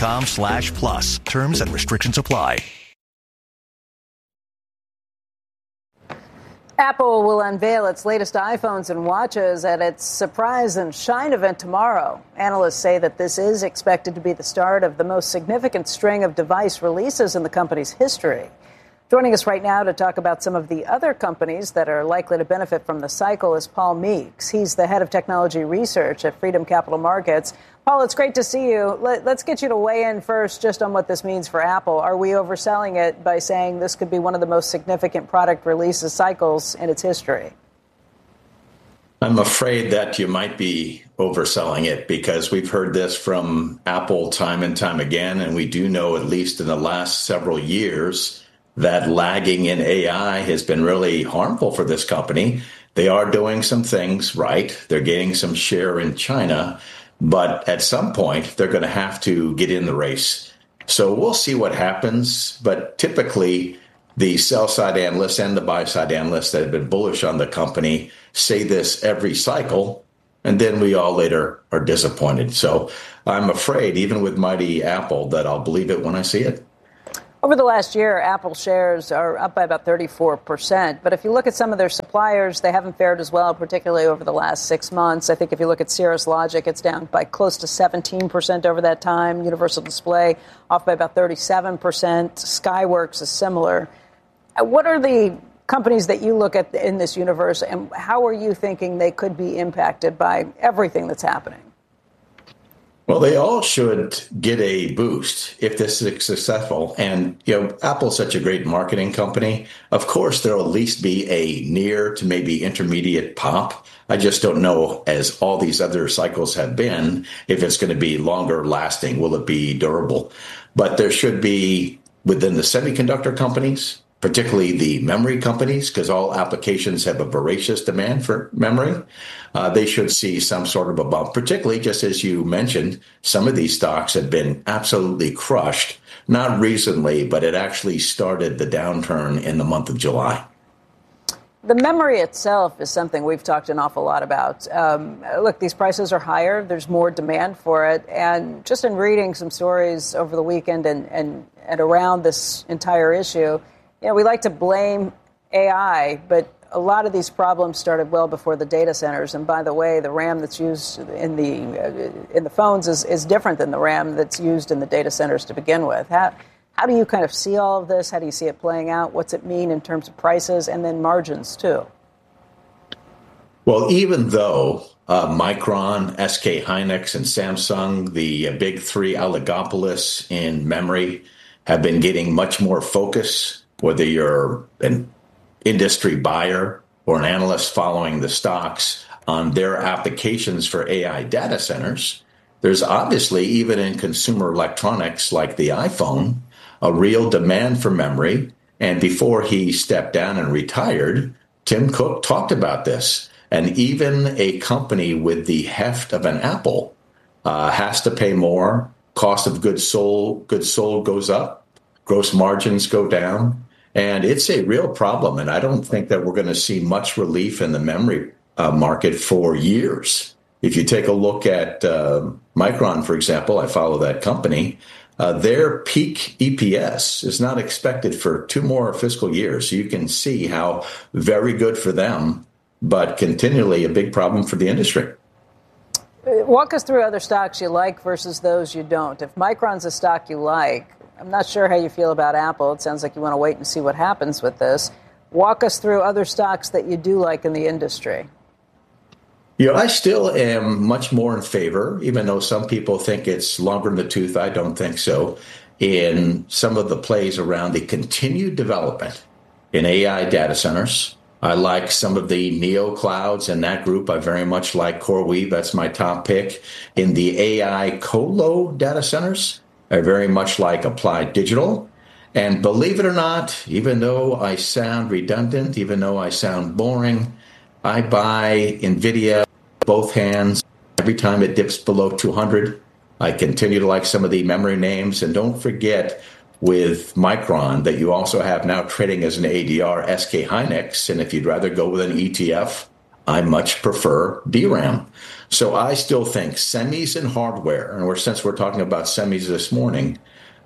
apple.com/plus. Terms and restrictions apply. Apple will unveil its latest iPhones and watches at its Surprise and Shine event tomorrow. Analysts say that this is expected to be the start of the most significant string of device releases in the company's history. Joining us right now to talk about some of the other companies that are likely to benefit from the cycle is Paul Meeks. He's the head of technology research at Freedom Capital Markets. Paul, it's great to see you. Let's get you to weigh in first just on what this means for Apple. Are we overselling it by saying this could be one of the most significant product releases cycles in its history? I'm afraid that you might be overselling it because we've heard this from Apple time and time again, and we do know, at least in the last several years, that lagging in AI has been really harmful for this company. They are doing some things right. They're gaining some share in China, but at some point, they're going to have to get in the race. So we'll see what happens. But typically, the sell-side analysts and the buy-side analysts that have been bullish on the company say this every cycle, and then we all later are disappointed. So I'm afraid, even with mighty Apple, that I'll believe it when I see it. Over the last year, Apple shares are up by about 34%. But if you look at some of their suppliers, they haven't fared as well, particularly over the last 6 months. I think if you look at Cirrus Logic, it's down by close to 17% over that time. Universal Display off by about 37%. Skyworks is similar. What are the companies that you look at in this universe, and how are you thinking they could be impacted by everything that's happening? Well, they all should get a boost if this is successful. And, Apple's such a great marketing company. Of course, there'll at least be a near to maybe intermediate pop. I just don't know, as all these other cycles have been, if it's going to be longer lasting. Will it be durable? But there should be, within the semiconductor companies, particularly the memory companies, because all applications have a voracious demand for memory, they should see some sort of a bump, particularly, just as you mentioned, some of these stocks have been absolutely crushed, not recently, but it actually started the downturn in the month of July. The memory itself is something we've talked an awful lot about. Look, these prices are higher. There's more demand for it. And just in reading some stories over the weekend and around this entire issue, we like to blame AI, but a lot of these problems started well before the data centers. And by the way, the RAM that's used in the phones is different than the RAM that's used in the data centers to begin with. How do you kind of see all of this? How do you see it playing out? What's it mean in terms of prices and then margins, too? Well, even though Micron, SK Hynix, and Samsung, the big three oligopolists in memory, have been getting much more focus, whether you're an industry buyer or an analyst following the stocks on their applications for AI data centers, there's obviously, even in consumer electronics like the iPhone, a real demand for memory. And before he stepped down and retired, Tim Cook talked about this. And even a company with the heft of an Apple has to pay more. Cost of goods sold goes up. Gross margins go down. And it's a real problem. And I don't think that we're going to see much relief in the memory market for years. If you take a look at Micron, for example, I follow that company, their peak EPS is not expected for 2 more fiscal years. So you can see how very good for them, but continually a big problem for the industry. Walk us through other stocks you like versus those you don't. If Micron's a stock you like, I'm not sure how you feel about Apple. It sounds like you want to wait and see what happens with this. Walk us through other stocks that you do like in the industry. I still am much more in favor, even though some people think it's longer in the tooth. I don't think so. In some of the plays around the continued development in AI data centers. I like some of the neo clouds in that group. I very much like CoreWeave. That's my top pick. In the AI colo data centers, I very much like Applied Digital. And believe it or not, even though I sound redundant, even though I sound boring, I buy NVIDIA both hands every time it dips below 200. I continue to like some of the memory names. And don't forget, with Micron, that you also have now trading as an ADR SK Hynix. And if you'd rather go with an ETF, I much prefer DRAM. So I still think semis and hardware, and since we're talking about semis this morning,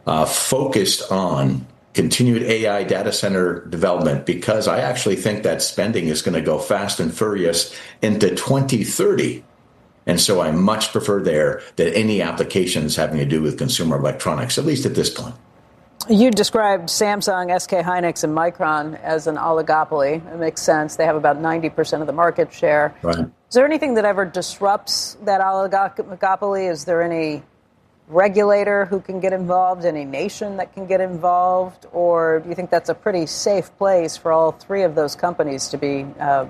focused on continued AI data center development, because I actually think that spending is going to go fast and furious into 2030. And so I much prefer there than any applications having to do with consumer electronics, at least at this point. You described Samsung, SK Hynix, and Micron as an oligopoly. It makes sense. They have about 90% of the market share. Right. Is there anything that ever disrupts that oligopoly? Is there any regulator who can get involved, any nation that can get involved? Or do you think that's a pretty safe place for all three of those companies to be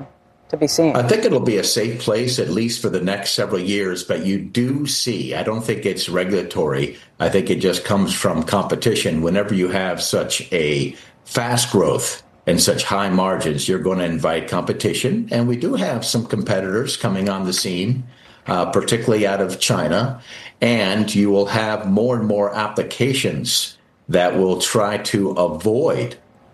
seen? I think it'll be a safe place, at least for the next several years. But you do see, I don't think it's regulatory. I think it just comes from competition. Whenever you have such a fast growth and such high margins, you're going to invite competition. And we do have some competitors coming on the scene, particularly out of China. And you will have more and more applications that will try to avoid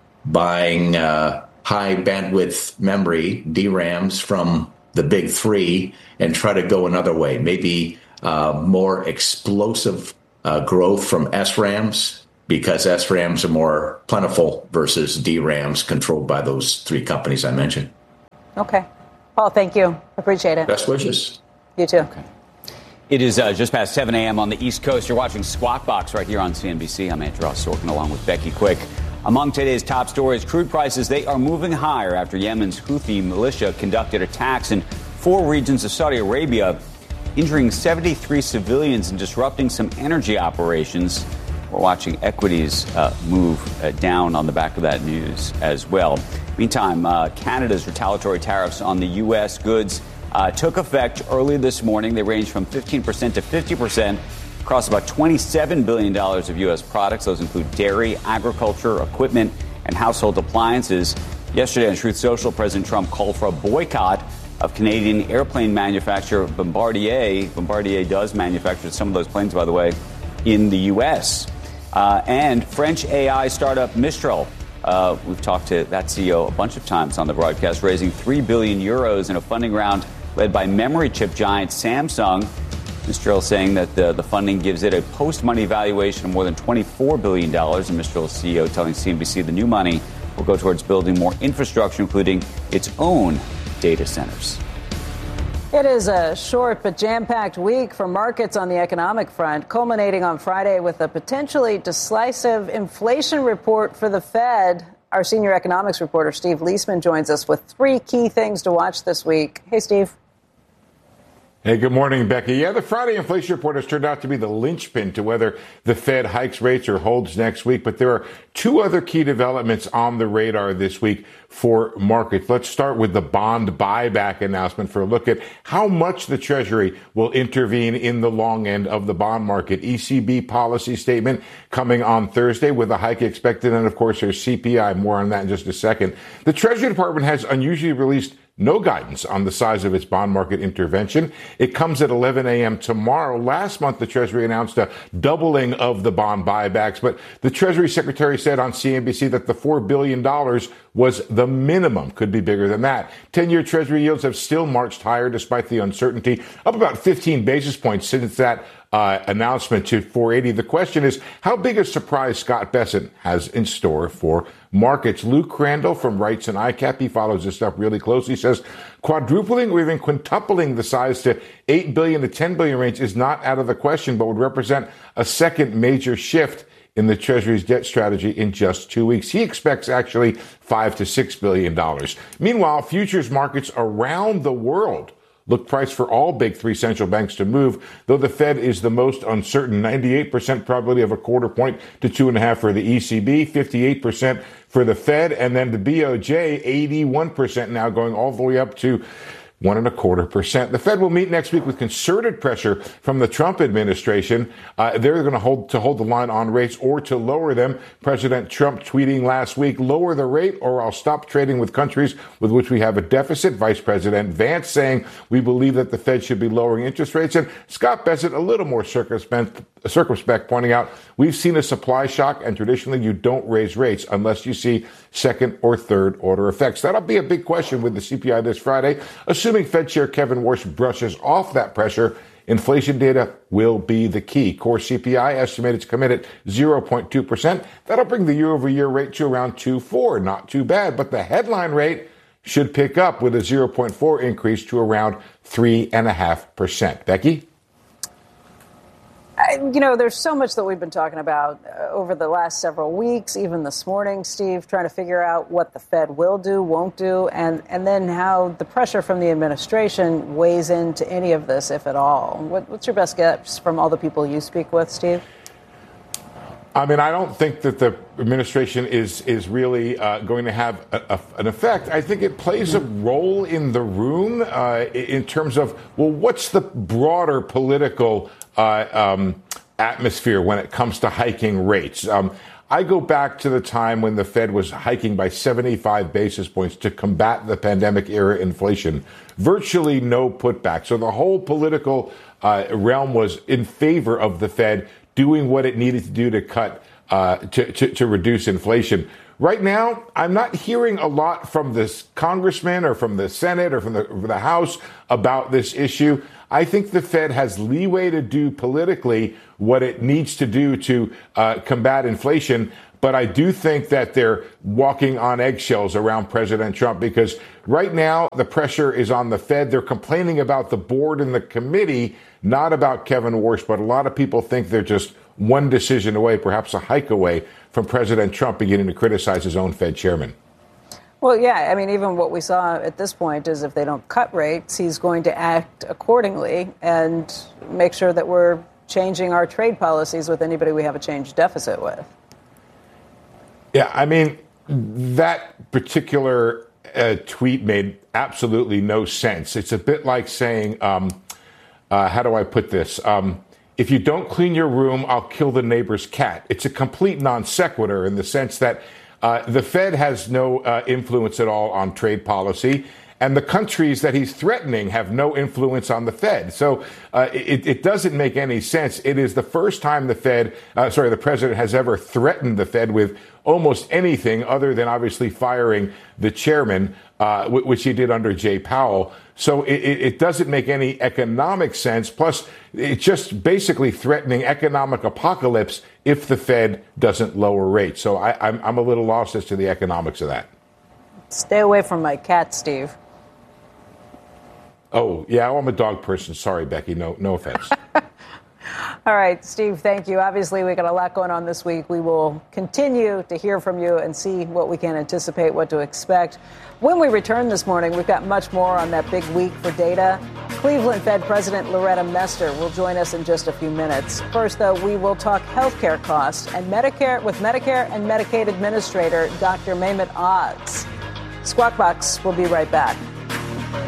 buying high bandwidth memory, DRAMs, from the big three and try to go another way. Maybe more explosive growth from SRAMs, because SRAMs are more plentiful versus DRAMs controlled by those three companies I mentioned. Okay. Paul, thank you. Appreciate it. Best wishes. You too. Okay. It is just past 7 a.m. on the East Coast. You're watching Squawk Box right here on CNBC. I'm Andrew Ross Sorkin along with Becky Quick. Among today's top stories, crude prices, they are moving higher after Yemen's Houthi militia conducted attacks in 4 regions of Saudi Arabia, injuring 73 civilians and disrupting some energy operations. We're watching equities move down on the back of that news as well. Meantime, Canada's retaliatory tariffs on the U.S. goods took effect early this morning. They range from 15% to 50% across about $27 billion of U.S. products. Those include dairy, agriculture, equipment, and household appliances. Yesterday on Truth Social, President Trump called for a boycott of Canadian airplane manufacturer Bombardier. Bombardier does manufacture some of those planes, by the way, in the U.S. And French AI startup Mistral. We've talked to that CEO a bunch of times on the broadcast, raising 3 billion euros in a funding round led by memory chip giant Samsung. Mistral saying that the funding gives it a post-money valuation of more than $24 billion. And Mistral's CEO telling CNBC the new money will go towards building more infrastructure, including its own data centers. It is a short but jam-packed week for markets on the economic front, culminating on Friday with a potentially decisive inflation report for the Fed. Our senior economics reporter, Steve Leisman, joins us with 3 key things to watch this week. Hey, Steve. Hey, good morning, Becky. Yeah, the Friday inflation report has turned out to be the linchpin to whether the Fed hikes rates or holds next week. But there are 2 other key developments on the radar this week for markets. Let's start with the bond buyback announcement for a look at how much the Treasury will intervene in the long end of the bond market. ECB policy statement coming on Thursday with a hike expected. And of course, there's CPI. More on that in just a second. The Treasury Department has unusually released no guidance on the size of its bond market intervention. It comes at 11 a.m. tomorrow. Last month, the Treasury announced a doubling of the bond buybacks, but the Treasury Secretary said on CNBC that the $4 billion was the minimum, could be bigger than that. 10-year Treasury yields have still marched higher despite the uncertainty, up about 15 basis points since that announcement to 480. The question is, how big a surprise Scott Bessent has in store for markets. Luke Crandall from Wrights and ICAP, he follows this stuff really closely, says quadrupling or even quintupling the size to 8 billion to 10 billion range is not out of the question, but would represent a second major shift in the Treasury's debt strategy in just 2 weeks. He expects actually $5 to $6 billion. Meanwhile, futures markets around the world look priced for all big 3 central banks to move, though the Fed is the most uncertain. 98% probability of a quarter point to 2.5 for the ECB, 58% for the Fed, and then the BOJ, 81% now, going all the way up to 1.25%. The Fed will meet next week with concerted pressure from the Trump administration. They're going to hold the line on rates or to lower them. President Trump tweeting last week, lower the rate or I'll stop trading with countries with which we have a deficit. Vice President Vance saying we believe that the Fed should be lowering interest rates. And Scott Bessent, a little more circumspect, circumspect, pointing out we've seen a supply shock, and traditionally you don't raise rates unless you see second or third order effects. That'll be a big question with the CPI this Friday. Assuming Fed Chair Kevin Warsh brushes off that pressure, inflation data will be the key. Core CPI estimated to come in at 0.2%. That'll bring the year-over-year rate to around 2.4. Not too bad, but the headline rate should pick up with a 0.4 increase to around 3.5%. Becky? There's so much that we've been talking about over the last several weeks, even this morning, Steve, trying to figure out what the Fed will do, won't do, and then how the pressure from the administration weighs into any of this, if at all. What's your best guess from all the people you speak with, Steve? I mean, I don't think that the administration is really going to have an effect. I think it plays a role in the room in terms of, well, what's the broader political atmosphere when it comes to hiking rates? I go back to the time when the Fed was hiking by 75 basis points to combat the pandemic era inflation. Virtually no putback. So the whole political realm was in favor of the Fed doing what it needed to do to cut, to reduce inflation. Right now, I'm not hearing a lot from this congressman or from the Senate or from the House about this issue. I think the Fed has leeway to do politically what it needs to do to combat inflation. But I do think that they're walking on eggshells around President Trump because right now the pressure is on the Fed. They're complaining about the board and the committee, not about Kevin Warsh. But a lot of people think they're just one decision away, perhaps a hike away from President Trump beginning to criticize his own Fed chairman. Well, yeah, I mean, even what we saw at this point is if they don't cut rates, he's going to act accordingly and make sure that we're changing our trade policies with anybody we have a change deficit with. Yeah, I mean, that particular tweet made absolutely no sense. It's a bit like saying, how do I put this? If you don't clean your room, I'll kill the neighbor's cat. It's a complete non sequitur in the sense that the Fed has no influence at all on trade policy, and the countries that he's threatening have no influence on the Fed. So it doesn't make any sense. It is the first time the president has ever threatened the Fed with almost anything other than obviously firing the chairman, which he did under Jay Powell. So it doesn't make any economic sense. Plus, it's just basically threatening economic apocalypse if the Fed doesn't lower rates. So I'm a little lost as to the economics of that. Stay away from my cat, Steve. Oh, yeah, I'm a dog person. Sorry, Becky. No offense. All right, Steve, thank you. Obviously, we got a lot going on this week. We will continue to hear from you and see what we can anticipate, what to expect. When we return this morning, we've got much more on that big week for data. Cleveland Fed President Loretta Mester will join us in just a few minutes. First, though, we will talk healthcare costs and Medicare with Medicare and Medicaid Administrator Dr. Mehmet Oz. Squawk Box will be right back.